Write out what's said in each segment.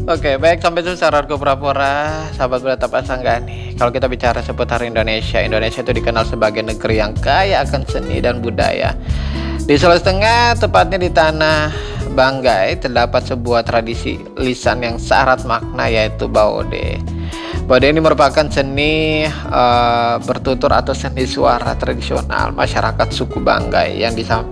Oke, baik sampai itu saranku pura-pura, sahabat beratap asa nih. Kalau kita bicara seputar Indonesia, Indonesia itu dikenal sebagai negeri yang kaya akan seni dan budaya. Di Sulawesi Tengah, tepatnya di tanah Banggai, terdapat sebuah tradisi lisan yang syarat makna yaitu Baode. Baode ini merupakan seni bertutur atau seni suara tradisional masyarakat suku Banggai yang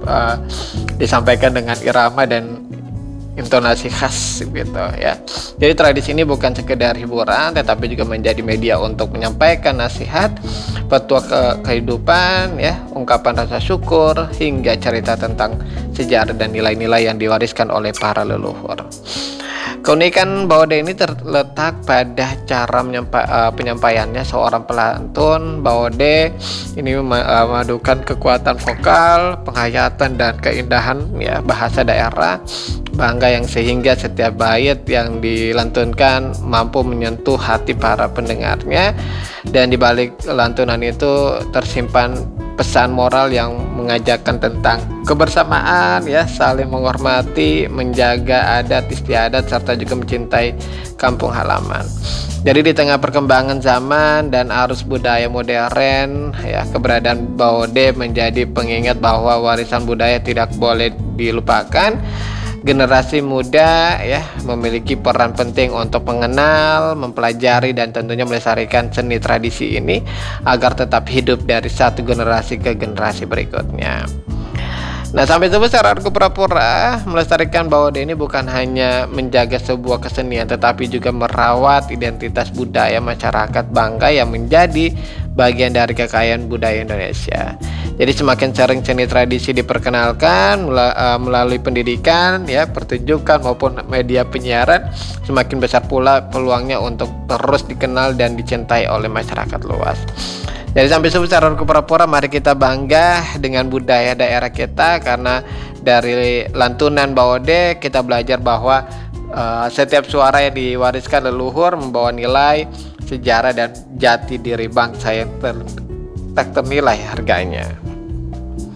disampaikan dengan irama dan intonasi khas gitu ya. Jadi tradisi ini bukan sekedar hiburan tetapi juga menjadi media untuk menyampaikan nasihat, petua kehidupan ya, ungkapan rasa syukur hingga cerita tentang sejarah dan nilai-nilai yang diwariskan oleh para leluhur. Keunikan Baode ini terletak pada cara penyampaiannya. Seorang pelantun Baode ini memadukan kekuatan vokal, penghayatan dan keindahan ya bahasa daerah Bangga yang sehingga setiap bait yang dilantunkan mampu menyentuh hati para pendengarnya, dan di balik lantunan itu tersimpan pesan moral yang mengajarkan tentang kebersamaan ya, saling menghormati, menjaga adat istiadat serta juga mencintai kampung halaman. Jadi di tengah perkembangan zaman dan arus budaya modern ya, keberadaan Baode menjadi pengingat bahwa warisan budaya tidak boleh dilupakan. Generasi muda ya memiliki peran penting untuk mengenal, mempelajari dan tentunya melestarikan seni tradisi ini agar tetap hidup dari satu generasi ke generasi berikutnya. Nah, sampai itu saranku pura-pura, melestarikan Baode ini bukan hanya menjaga sebuah kesenian tetapi juga merawat identitas budaya masyarakat Banggai yang menjadi bagian dari kekayaan budaya Indonesia. Jadi semakin sering seni tradisi diperkenalkan melalui pendidikan ya, pertunjukan maupun media penyiaran, semakin besar pula peluangnya untuk terus dikenal dan dicintai oleh masyarakat luas. Jadi sampai saranku pura-pura, mari kita bangga dengan budaya daerah kita, karena dari lantunan Baode kita belajar bahwa setiap suara yang diwariskan leluhur membawa nilai, sejarah dan jati diri bangsa yang tak ternilai harganya.